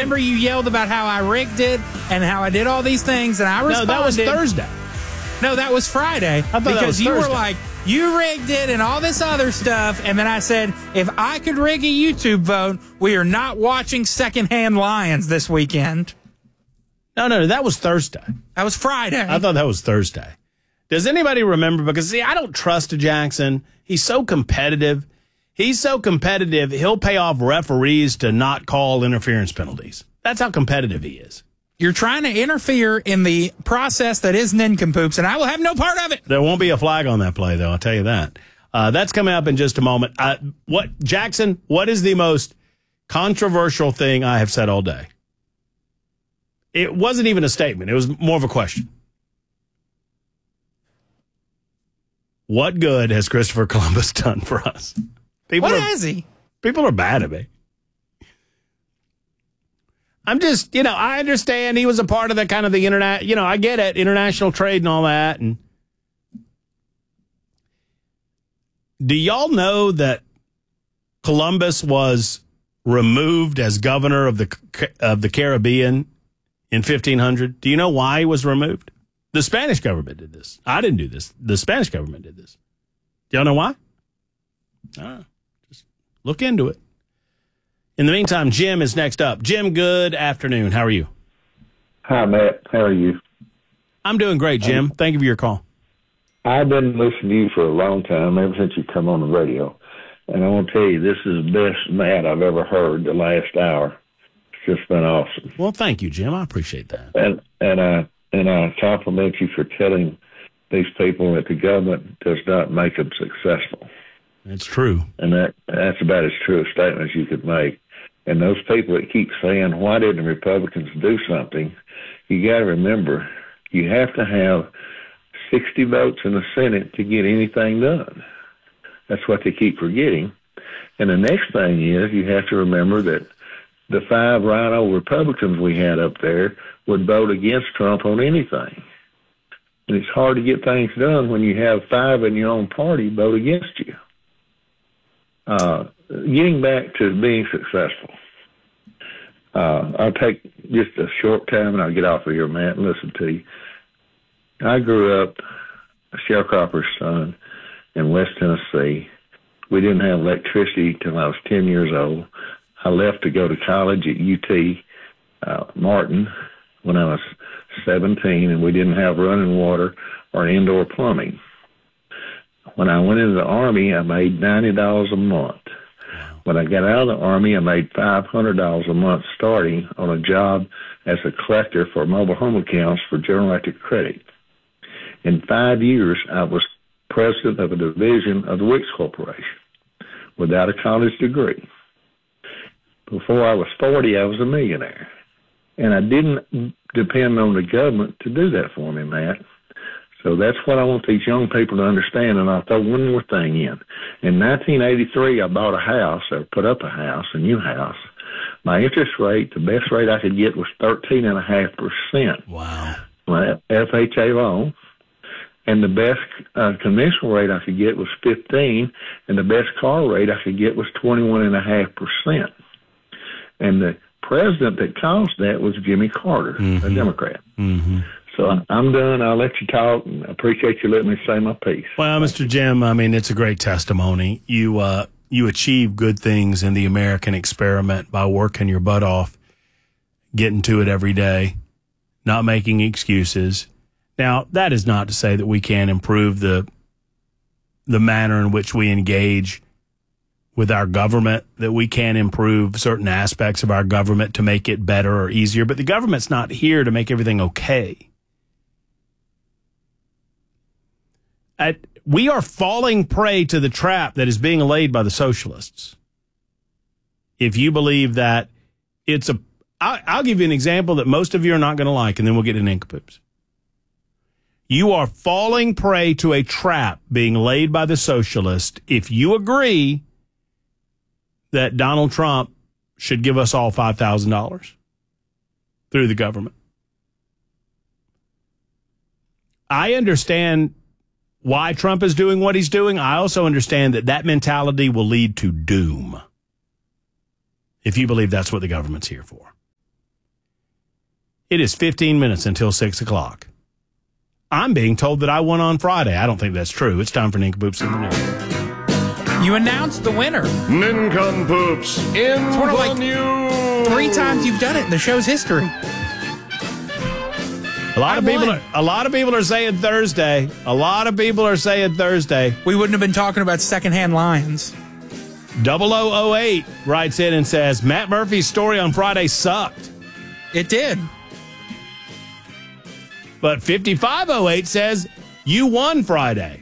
remember you yelled about how I rigged it and how I did all these things, and I responded. No, that was Thursday. No, that was Friday. I thought because that was you Thursday. were like, you rigged it and all this other stuff. And then I said, if I could rig a YouTube vote, we are not watching Secondhand Lions this weekend. No, that was Thursday. That was Friday. I thought that was Thursday. Does anybody remember? Because, see, I don't trust Jackson. He's so competitive. He'll pay off referees to not call interference penalties. That's how competitive he is. You're trying to interfere in the process that is nincompoops, and I will have no part of it. There won't be a flag on that play, though, I'll tell you that. That's coming up in just a moment. Jackson, what is the most controversial thing I have said all day? It wasn't even a statement. It was more of a question. What good has Christopher Columbus done for us? What has he? People are bad at me. I'm just, I understand he was a part of the kind of the internet, I get it, international trade and all that. And do y'all know that Columbus was removed as governor of the Caribbean in 1500? Do you know why he was removed? The Spanish government did this. I didn't do this. The Spanish government did this. Do y'all know why? Just look into it. In the meantime, Jim is next up. Jim, good afternoon. How are you? Hi, Matt. How are you? I'm doing great, Jim. Thank you for your call. I've been listening to you for a long time, ever since you come on the radio. And I want to tell you, this is the best Matt I've ever heard the last hour. It's just been awesome. Well, thank you, Jim. I appreciate that. And I compliment you for telling these people that the government does not make them successful. It's true. And that's about as true a statement as you could make. And those people that keep saying, why didn't the Republicans do something? You got to remember, you have to have 60 votes in the Senate to get anything done. That's what they keep forgetting. And the next thing is you have to remember that the 5 rhino Republicans we had up there would vote against Trump on anything. And it's hard to get things done when you have 5 in your own party vote against you. Getting back to being successful, I'll take just a short time and I'll get off of here, Matt, and listen to you. I grew up a sharecropper's son in West Tennessee. We didn't have electricity till I was 10 years old. I left to go to college at UT Martin when I was 17, and we didn't have running water or indoor plumbing. When I went into the Army, I made $90 a month. When I got out of the Army, I made $500 a month starting on a job as a collector for mobile home accounts for General Electric Credit. In 5 years, I was president of a division of the Wicks Corporation without a college degree. Before I was 40, I was a millionaire. And I didn't depend on the government to do that for me, Matt. So that's what I want these young people to understand, and I'll throw one more thing in. In 1983, I bought a house, or put up a house, a new house. My interest rate, the best rate I could get was 13.5%. Wow. My FHA loan. And the best conventional rate I could get was 15%, and the best car rate I could get was 21.5%. And the president that caused that was Jimmy Carter, a Democrat. Mm-hmm. So I'm done. I'll let you talk, and I appreciate you letting me say my piece. Well, Mr. Jim, I mean, it's a great testimony. You achieve good things in the American experiment by working your butt off, getting to it every day, not making excuses. Now, that is not to say that we can't improve the manner in which we engage with our government, that we can't improve certain aspects of our government to make it better or easier, but the government's not here to make everything okay. We are falling prey to the trap that is being laid by the socialists. If you believe that I'll give you an example that most of you are not going to like, and then we'll get into nincompoops. You are falling prey to a trap being laid by the socialists if you agree that Donald Trump should give us all $5,000 through the government. I understand why Trump is doing what he's doing. I also understand that mentality will lead to doom if you believe that's what the government's here for. It is 15 minutes until 6 o'clock. I'm being told that I won on Friday. I don't think that's true. It's time for Nincompoops in the News. You announced the winner. Nincompoops in Sort of the like News. 3 times you've done it in the show's history. A lot of people are saying Thursday. A lot of people are saying Thursday. We wouldn't have been talking about secondhand lions. 0008 writes in and says, Matt Murphy's story on Friday sucked. It did. But 5508 says, you won Friday.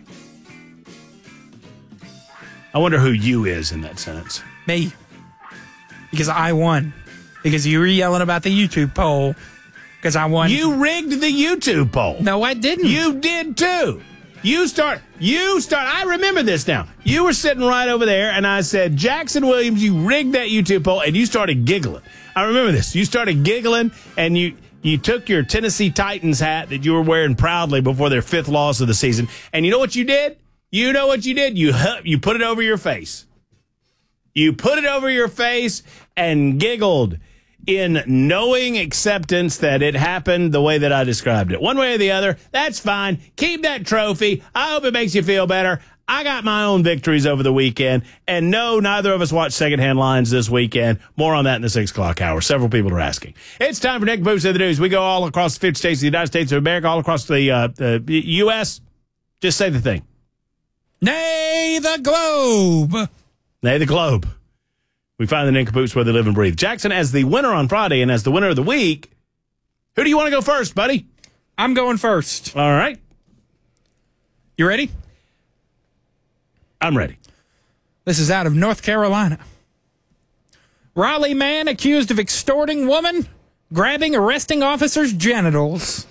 I wonder who you is in that sentence. Me. Because I won. Because you were yelling about the YouTube poll. Because I won. You rigged the YouTube poll. No, I didn't. You did too. You start. I remember this now. You were sitting right over there, and I said, Jackson Williams, you rigged that YouTube poll, and you started giggling. I remember this. You started giggling, and you took your Tennessee Titans hat that you were wearing proudly before their 5th loss of the season, and you know what you did? You know what you did? You put it over your face. You put it over your face and giggled in knowing acceptance that it happened the way that I described it. One way or the other, that's fine. Keep that trophy. I hope it makes you feel better. I got my own victories over the weekend. And no, neither of us watched Secondhand Lines this weekend. More on that in the 6 o'clock hour. Several people are asking. It's time for Nincompoops in the News. We go all across the 50 states of the United States of America, all across the U.S. Just say the thing. Nay, the globe. Nay, the globe. We find the Nincompoops where they live and breathe. Jackson, as the winner on Friday and as the winner of the week, who do you want to go first, buddy? I'm going first. All right. You ready? I'm ready. This is out of North Carolina. Raleigh man accused of extorting woman, grabbing arresting officer's genitals.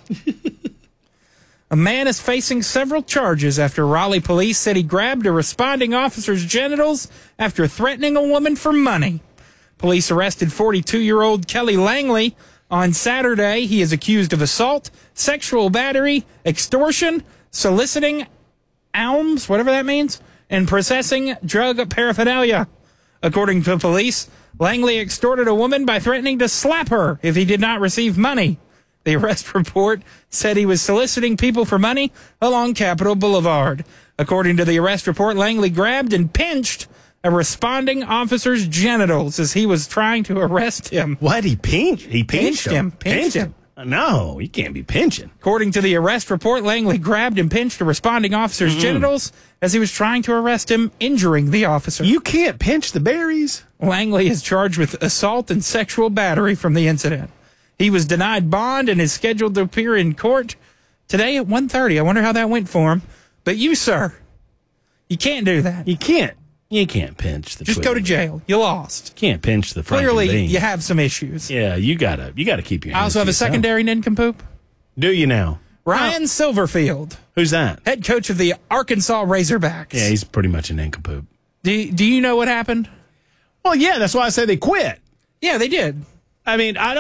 A man is facing several charges after Raleigh police said he grabbed a responding officer's genitals after threatening a woman for money. Police arrested 42-year-old Kelly Langley on Saturday. He is accused of assault, sexual battery, extortion, soliciting alms, whatever that means, and possessing drug paraphernalia. According to police, Langley extorted a woman by threatening to slap her if he did not receive money. The arrest report said he was soliciting people for money along Capitol Boulevard. According to the arrest report, Langley grabbed and pinched a responding officer's genitals as he was trying to arrest him. What? He pinched? He pinched him? Pinched him. No, you can't be pinching. According to the arrest report, Langley grabbed and pinched a responding officer's genitals as he was trying to arrest him, injuring the officer. You can't pinch the berries. Langley is charged with assault and sexual battery from the incident. He was denied bond and is scheduled to appear in court today at 1:30. I wonder how that went for him. But you, sir, you can't do that. You can't pinch the. Just go to jail. You lost. Can't pinch the. Clearly, you have some issues. Yeah, you gotta keep your. I also have a secondary nincompoop. Do you now? Ryan Silverfield. Who's that? Head coach of the Arkansas Razorbacks. Yeah, he's pretty much a nincompoop. Do you know what happened? Well, yeah, that's why I say they quit. Yeah, they did. I mean, I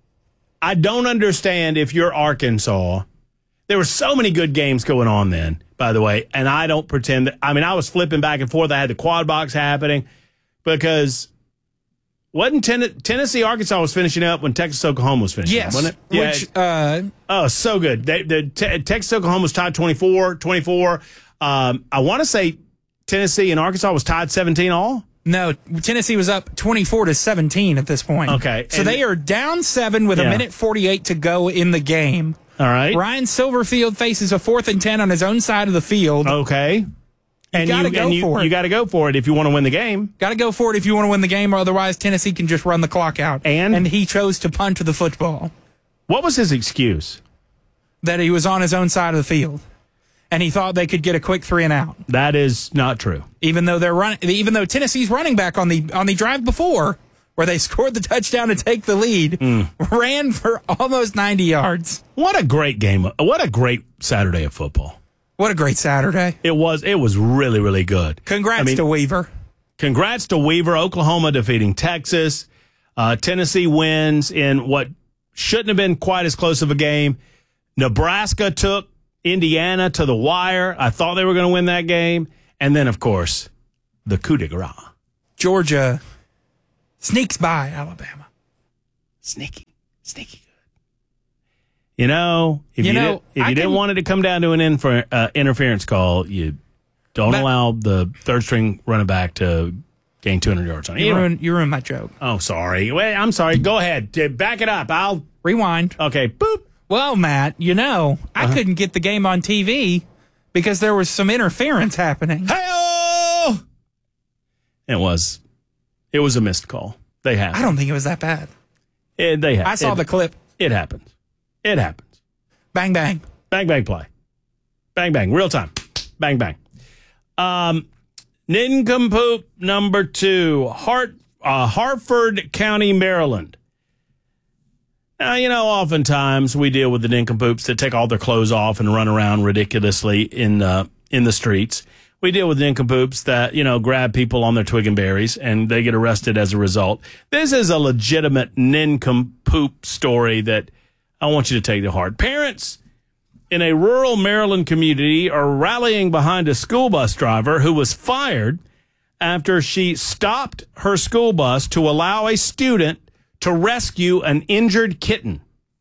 don't understand if you're Arkansas. There were so many good games going on then, by the way, and I don't pretend that. I mean, I was flipping back and forth. I had the quad box happening because wasn't Tennessee, Arkansas was finishing up when Texas, Oklahoma was finishing up, wasn't it? Yeah. Oh, so good. Texas, Oklahoma was tied 24. I want to say Tennessee and Arkansas was tied 17 all. No, Tennessee was up 24-17 at this point. Okay. So they are down 7 with a minute 48 to go in the game. All right. Ryan Silverfield faces a 4th and 10 on his own side of the field. Okay. You got to go for it. You got to go for it if you want to win the game. Got to go for it if you want to win the game, or otherwise Tennessee can just run the clock out. And he chose to punt the football. What was his excuse? That he was on his own side of the field. And he thought they could get a quick 3-and-out. That is not true. Even though Tennessee's running back on the drive before, where they scored the touchdown to take the lead, ran for almost 90 yards. What a great game! What a great Saturday of football! What a great Saturday! It was really, really good. Congrats to Weaver. Congrats to Weaver. Oklahoma defeating Texas. Tennessee wins in what shouldn't have been quite as close of a game. Nebraska took Indiana to the wire. I thought they were going to win that game. And then, of course, the coup de grace. Georgia sneaks by Alabama. Sneaky good. If you didn't want it to come down to an interference call, you don't allow the third string running back to gain 200 yards on it. You ruined my joke. Oh, sorry. Wait, I'm sorry. Go ahead. Back it up. I'll rewind. Okay. Boop. Well, Matt, I couldn't get the game on TV because there was some interference happening. Hey-oh! It was a missed call. They have. I don't think it was that bad. They have. I saw the clip. It happens. Bang, bang. Bang, bang play. Bang, bang. Real time. Bang, bang. Nincompoop number 2, Harford County, Maryland. Now, oftentimes we deal with the nincompoops that take all their clothes off and run around ridiculously in the streets. We deal with nincompoops that, grab people on their twig and berries and they get arrested as a result. This is a legitimate nincompoop story that I want you to take to heart. Parents in a rural Maryland community are rallying behind a school bus driver who was fired after she stopped her school bus to allow a student to rescue an injured kitten.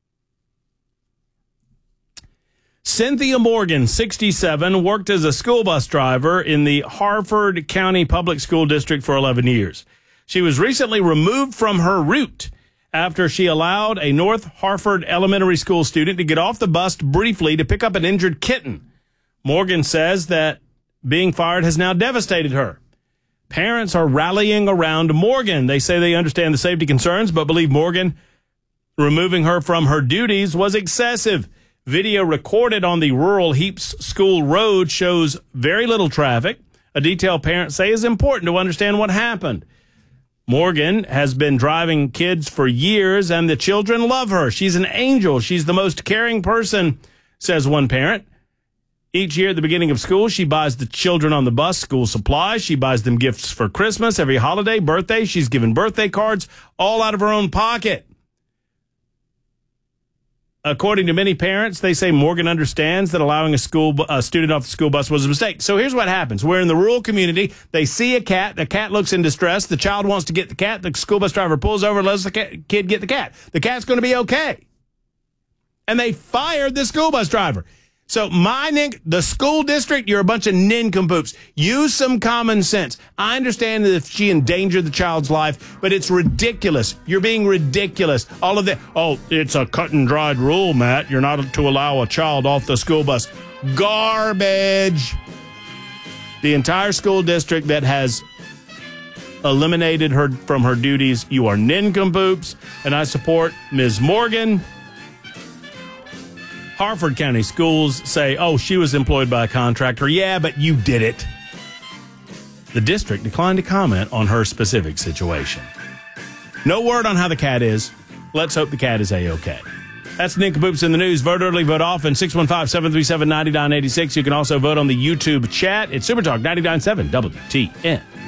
Cynthia Morgan, 67, worked as a school bus driver in the Harford County Public School District for 11 years. She was recently removed from her route after she allowed a North Harford Elementary School student to get off the bus briefly to pick up an injured kitten. Morgan says that being fired has now devastated her. Parents are rallying around Morgan. They say they understand the safety concerns, but believe Morgan removing her from her duties was excessive. Video recorded on the rural Heaps School Road shows very little traffic. A detail parents say is important to understand what happened. Morgan has been driving kids for years, and the children love her. She's an angel. She's the most caring person, says one parent. Each year at the beginning of school, she buys the children on the bus school supplies. She buys them gifts for Christmas, every holiday, birthday. She's given birthday cards, all out of her own pocket. According to many parents, they say Morgan understands that allowing a student off the school bus was a mistake. So here's what happens. We're in the rural community. They see a cat. The cat looks in distress. The child wants to get the cat. The school bus driver pulls over and lets the kid get the cat. The cat's going to be okay. And they fired the school bus driver. So the school district, you're a bunch of nincompoops. Use some common sense. I understand that if she endangered the child's life, but it's ridiculous. You're being ridiculous. All of that. Oh, it's a cut and dried rule, Matt. You're not to allow a child off the school bus. Garbage. The entire school district that has eliminated her from her duties, you are nincompoops, and I support Ms. Morgan. Harford County Schools say, oh, she was employed by a contractor. Yeah, but you did it. The district declined to comment on her specific situation. No word on how the cat is. Let's hope the cat is A-OK. That's Nincompoops in the News. Vote early, vote often. 615-737-9986. You can also vote on the YouTube chat. It's Super Talk 99.7 WTN.